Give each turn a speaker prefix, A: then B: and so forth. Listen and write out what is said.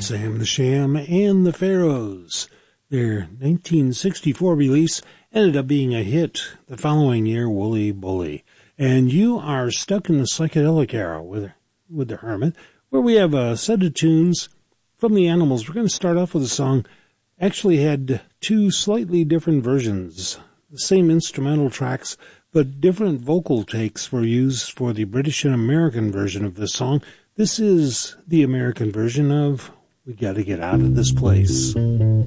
A: Sam the Sham and the Pharaohs. Their 1964 release ended up being a hit the following year, Wooly Bully. And you are stuck in the psychedelic era with the Hermit, where we have a set of tunes from the Animals. We're going to start off with a song actually had two slightly different versions, the same instrumental tracks, but different vocal takes were used for the British and American version of this song. This is the American version of We Gotta Get Out of This Place.